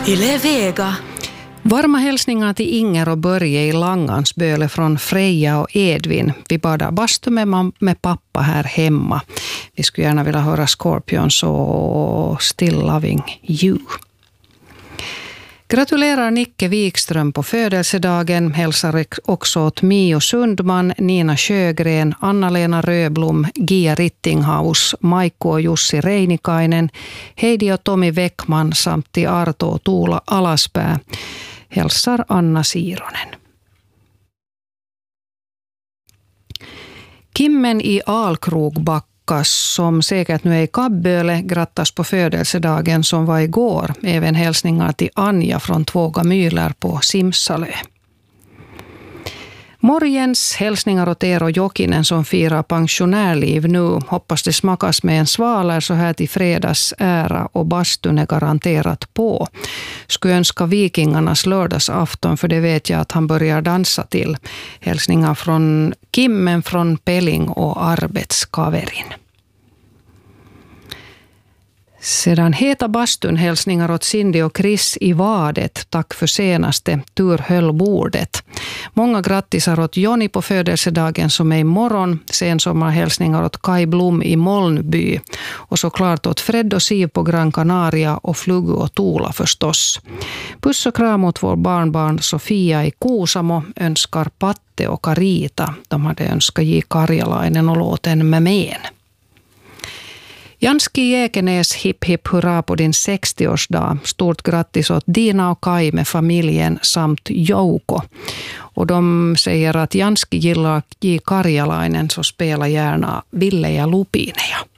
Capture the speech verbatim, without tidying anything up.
Yle Vega. Varma hälsningar till Inger och Börje i Langansböle från Freja och Edvin. Vi badar bastu med, med pappa här hemma. Vi skulle gärna vilja höra Scorpions och Still Loving You. Gratulerar Nicke Wikström på födelsedagen. Hälsar också åt Mio Sundman, Nina Sjögren, Anna-Lena Röblom, Gia Rittinghaus, Maikko och Jussi Reinikainen, Heidi och Tomi Väckman samt till Arto och Tuula Alaspää. Hälsar Anna Siironen. Kimmen i Alkrogback, som säkert nu är i Kabböle, grattas på födelsedagen som var igår. Även hälsningar till Anja från Tvåga Mylar på Simsalö. Morgens hälsningar åt er och Jokinen som firar pensionärliv nu. Hoppas det smakas med en svaler så här till fredags ära och bastun är garanterat på. Skulle önska vikingarnas lördagsafton för det vet jag att han börjar dansa till. Hälsningar från Kimmen från Pelling och arbetskaverin. Sedan heta bastun hälsningar åt Cindy och Chris i Vadet. Tack för senaste tur höll bordet. Många grattisar åt Joni på födelsedagen som är imorgon. Sen sommarhälsningar åt Kai Blom i Molnby. Och såklart åt Fred och Siv på Gran Canaria och Fluggu och Tuula förstås. Puss och kram åt vår barnbarn Sofia i Kuusamo. Önskar Patte och Karita. De hade önskat J. Karjalainen och låten med men. Janski Jäkenäs, hipp hipp hurra på din sextioårsdag. Stort grattis åt Dina och Kai med familjen samt Jouko. Och de säger att Janski gillar J. Karjalainen så spela gärna Ville ja Lupineja.